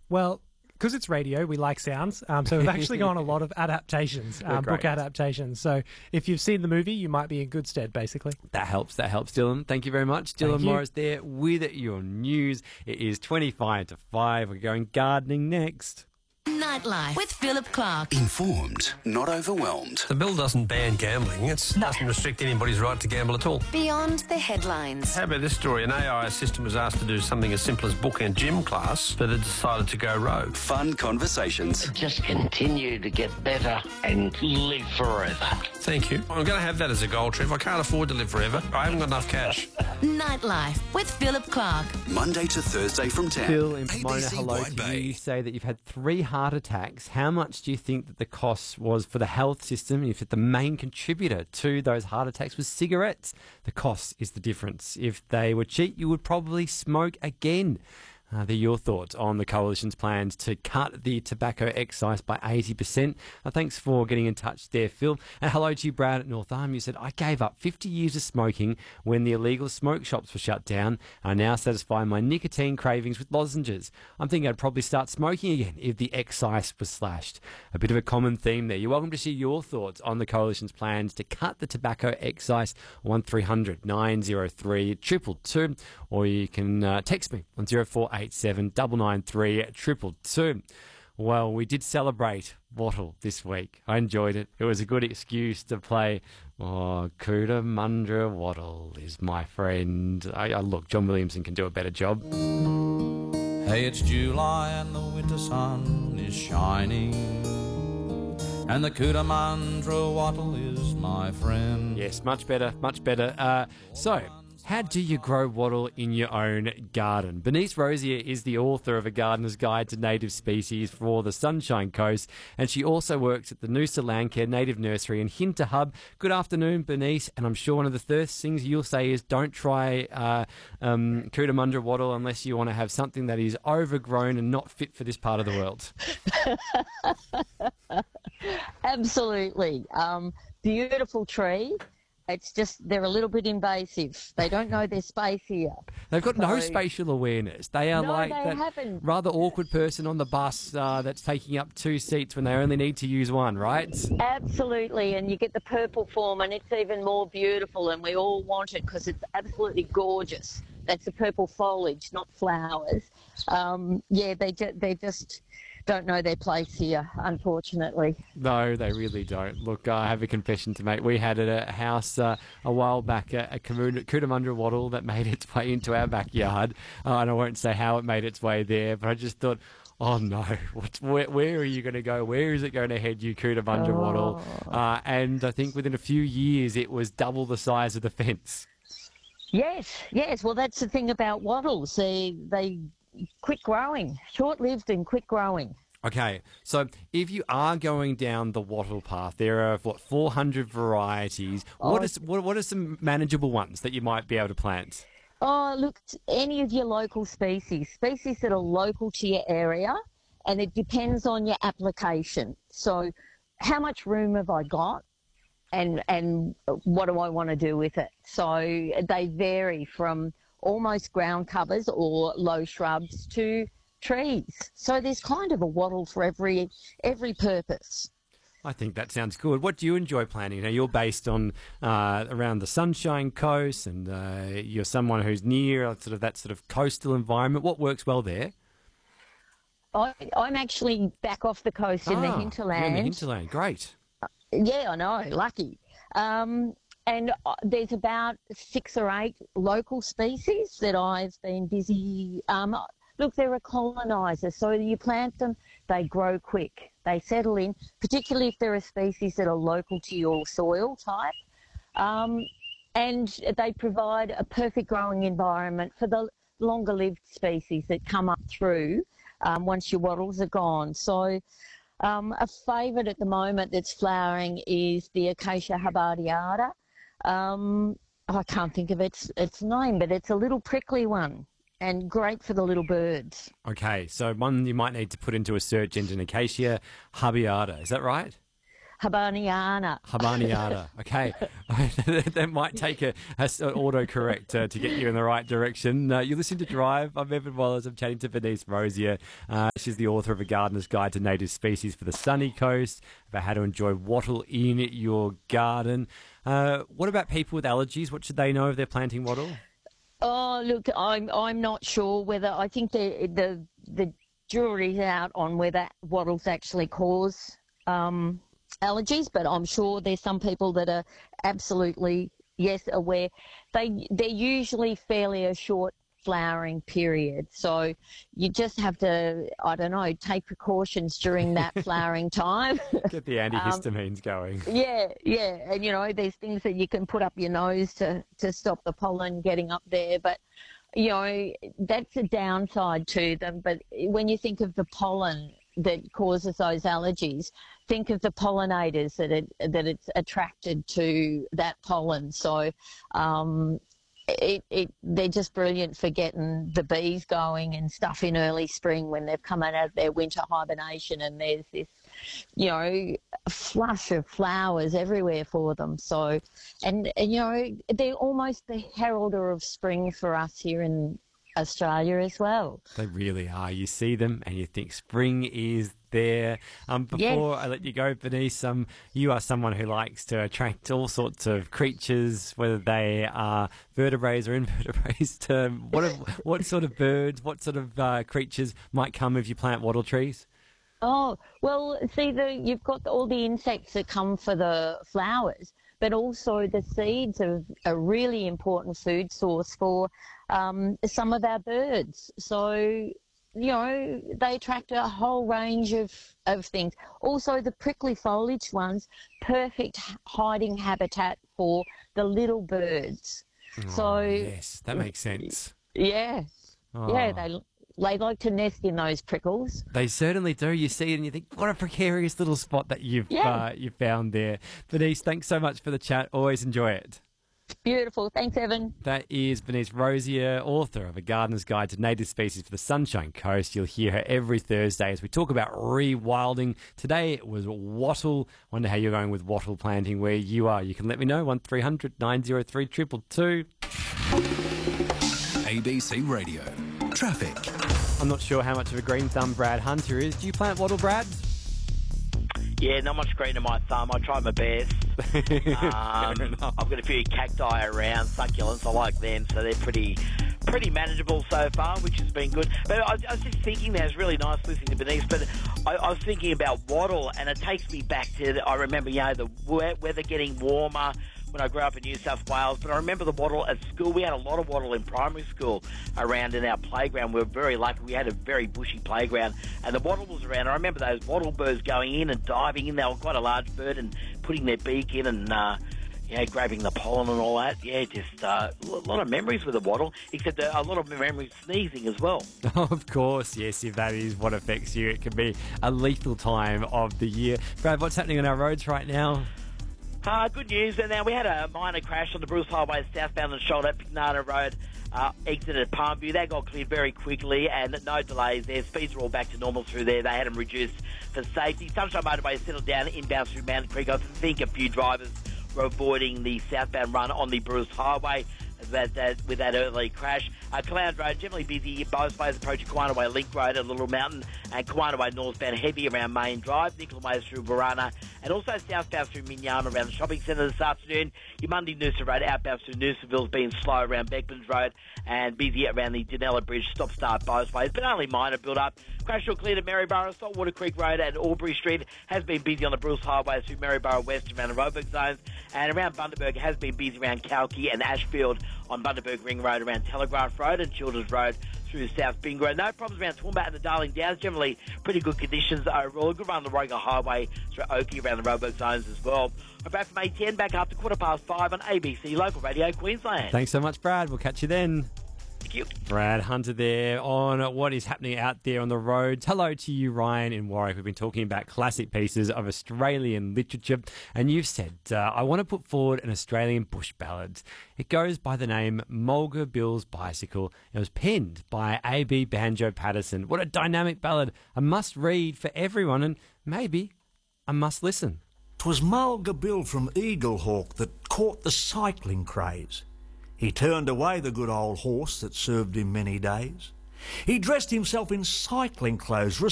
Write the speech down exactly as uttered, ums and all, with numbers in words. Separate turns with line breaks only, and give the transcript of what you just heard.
Well, because it's radio, we like sounds. Um, so we've actually gone a lot of adaptations, um, book adaptations. So if you've seen the movie, you might be in good stead, basically.
That helps. That helps, Dylan. Thank you very much. Dylan Morris there with your news. It is twenty-five to five. We're going gardening next.
Nightlife with Philip Clark.
Informed, not overwhelmed.
The bill doesn't ban gambling. It doesn't restrict anybody's right to gamble at all.
Beyond the headlines.
How about this story? An A I assistant was asked to do something as simple as book a gym class, but it decided to go rogue.
Fun conversations.
Just continue to get better and live forever.
Thank you. I'm going to have that as a goal, Trev. I can't afford to live forever. I haven't got enough cash.
Nightlife with Philip Clark.
Monday to Thursday from ten.
Phil in Pomona,
A B C
hello
Wide
to you.
Bay.
You say that you've had three heart attacks. How much do you think that the cost was for the health system? If the main contributor to those heart attacks was cigarettes, the cost is the difference. If they were cheap, you would probably smoke again. Uh, they're your thoughts on the Coalition's plans to cut the tobacco excise by eighty percent. Uh, thanks for getting in touch there, Phil. And hello to you, Brad at North Arm. You said, I gave up fifty years of smoking when the illegal smoke shops were shut down. I now satisfy my nicotine cravings with lozenges. I'm thinking I'd probably start smoking again if the excise was slashed. A bit of a common theme there. You're welcome to share your thoughts on the Coalition's plans to cut the tobacco excise. one three hundred nine oh three two two two, or you can uh, text me on zero four eight seven nine nine three two two two. Well, we did celebrate Wattle this week. I enjoyed it. It was a good excuse to play Oh, Cootamundra Wattle is my friend. I, I, look, John Williamson can do a better job.
Hey, it's July and the winter sun is shining, and the Cootamundra Wattle is my friend.
Yes, much better, much better. Uh, so... How do you grow wattle in your own garden? Bernice Rosier is the author of A Gardener's Guide to Native Species for the Sunshine Coast, and she also works at the Noosa Landcare Native Nursery in Hinter Hub. Good afternoon, Bernice, and I'm sure one of the first things you'll say is don't try uh, um, Cootamundra wattle unless you want to have something that is overgrown and not fit for this part of the world.
Absolutely. Um, beautiful tree. It's just, they're a little bit invasive. They don't know their space here.
They've got
so,
no spatial awareness. They are
no,
like
they
that
haven't.
rather awkward person on the bus uh, that's taking up two seats when they only need to use one, right?
Absolutely, and you get the purple form, and it's even more beautiful, and we all want it because it's absolutely gorgeous. That's the purple foliage, not flowers. Um, yeah, they ju- they just don't know their place here, unfortunately.
No, they really don't. Look, I have a confession to make. We had at a house uh, a while back a, a Cootamundra wattle that made its way into our backyard, uh, and I won't say how it made its way there, but I just thought, oh no, what, where, where are you going to go? Where is it going to head, you Cootamundra
Oh.
wattle? Uh, and I think within a few years it was double the size of the fence.
Yes, yes. Well, that's the thing about wattles. They they quick growing, short-lived and quick growing.
Okay, so if you are going down the wattle path, there are, what, four hundred varieties. What,
Oh.
is, what, what are some manageable ones that you might be able to plant?
Oh, look, any of your local species, species that are local to your area, and it depends on your application. So how much room have I got, and and what do I want to do with it? So they vary from almost ground covers or low shrubs to trees. So there's kind of a wattle for every every purpose.
I think that sounds good. What do you enjoy planting? Now, you're based on uh, around the Sunshine Coast, and uh, you're someone who's near sort of that sort of coastal environment. What works well there?
I, I'm actually back off the coast in the
Ah,
hinterland.
you're in the hinterland. Great.
Yeah, I know, lucky. Um, and uh, there's about six or eight local species that I've been busy. Um, look, they're a coloniser, so you plant them, they grow quick, they settle in, particularly if there are species that are local to your soil type. Um, and they provide a perfect growing environment for the longer-lived species that come up through um, once your wattles are gone. So um, a favourite at the moment that's flowering is the Acacia habardiata. Um, I can't think of its its name, but it's a little prickly one and great for the little birds.
Okay, so one you might need to put into a search engine, Acacia habiata. Is that right?
Habaniana.
Habaniana. Okay. That might take a, a s- an autocorrect uh, to get you in the right direction. Uh, you listen to Drive. I'm Evan Wallace. I'm chatting to Bernice Rosier. Uh, she's the author of A Gardener's Guide to Native Species for the Sunny Coast, about how to enjoy wattle in your garden. Uh, what about people with allergies? What should they know if they're planting wattle?
Oh, look, I'm I'm not sure whether I think the the the jury's out on whether wattles actually cause um, allergies, but I'm sure there's some people that are absolutely yes aware. They they're usually fairly a short flowering period, so you just have to I don't know take precautions during that flowering time.
Get the antihistamines um, going.
Yeah, yeah, and you know there's things that you can put up your nose to to stop the pollen getting up there, but you know that's a downside to them. But when you think of the pollen that causes those allergies, think of the pollinators that it that it's attracted to that pollen. So. Um, It, it, they're just brilliant for getting the bees going and stuff in early spring when they've come out of their winter hibernation, and there's this, you know, flush of flowers everywhere for them. So, and, and you know, they're almost the heralder of spring for us here in Australia as well.
They really are. You see them and you think spring is there. Um, before
yes.
I let you go, Bernice, um, you are someone who likes to attract all sorts of creatures, whether they are vertebrates or invertebrates. To, what, have, what sort of birds, what sort of uh, creatures might come if you plant wattle trees?
Oh, well, see, the, you've got all the insects that come for the flowers, but also the seeds are a really important food source for um, some of our birds. So, you know, they attract a whole range of, of things. Also, the prickly foliage ones, perfect hiding habitat for the little birds.
Oh,
so
yes, that makes sense.
Yeah.
Oh.
Yeah, they... They like to nest in those prickles.
They certainly do. You see it and you think, what a precarious little spot that you've
yeah.
uh, you found there. Bernice, thanks so much for the chat. Always enjoy it.
Beautiful. Thanks, Evan.
That is Bernice Rosier, author of A Gardener's Guide to Native Species for the Sunshine Coast. You'll hear her every Thursday as we talk about rewilding. Today it was wattle. Wonder how you're going with wattle planting where you are. You can let me know, one three hundred nine oh three two two two.
A B C Radio. Traffic.
I'm not sure how much of a green thumb Brad Hunter is. Do you plant wattle, Brad?
Yeah, not much green in my thumb. I try my best. um, I've got a few cacti around, succulents. I like them, so they're pretty pretty manageable so far, which has been good. But I, I was just thinking that it's really nice listening to Bernice, but I, I was thinking about wattle, and it takes me back to, I remember, you know, the weather getting warmer, when I grew up in New South Wales, but I remember the wattle at school. We had a lot of wattle in primary school around in our playground. We were very lucky. We had a very bushy playground, and the wattle was around. I remember those wattle birds going in and diving in. They were quite a large bird and putting their beak in and, uh, you know, grabbing the pollen and all that. Yeah, just uh, a lot of memories with the wattle, except a lot of memories sneezing as well.
Of course, yes, if that is what affects you, it can be a lethal time of the year. Brad, what's happening on our roads right now?
Uh, good news. And now we had a minor crash on the Bruce Highway southbound and shoulder at Pignata Road, uh, exited Palmview. That got cleared very quickly and no delays there. Speeds are all back to normal through there. They had them reduced for safety. Sunshine Motorway settled down inbound through Mountain Creek. I think a few drivers were avoiding the southbound run on the Bruce Highway that, that, with that early crash. Uh, Cloud Road generally busy both ways approaching Kawanaway Link Road at Little Mountain and Kawanaway northbound heavy around Main Drive, Nickel Ways through Warana and also southbound through Minyama around the shopping centre this afternoon. Your Monday Noosa Road outbound through Noosaville's been slow around Beckman's Road and busy around the Danella Bridge, stop-start both ways, but only minor build-up. Crash all cleared at Maryborough, Saltwater Creek Road and Albury Street has been busy on the Bruce Highway through Maryborough West around the Roebuck zones, and around Bundaberg has been busy around Kalki and Ashfield on Bundaberg Ring Road around Telegraph Road and Childers Road through South Bingo. No problems around Toowoomba and the Darling Downs. Generally pretty good conditions overall. Good run on the Roga Highway through Oakey around the Roebuck zones as well. I'm back from A ten, back after quarter past five on A B C Local Radio Queensland.
Thanks so much, Brad. We'll catch you then.
Thank you.
Brad Hunter there on what is happening out there on the roads. Hello to you, Ryan in Warwick. We've been talking about classic pieces of Australian literature, and you've said, uh, I want to put forward an Australian bush ballad. It goes by the name Mulga Bill's Bicycle. It was penned by A B Banjo Patterson. What a dynamic ballad. A must read for everyone, and maybe a must listen.
'Twas Mulga Bill from Eaglehawk that caught the cycling craze. He turned away the good old horse that served him many days. He dressed himself in cycling clothes,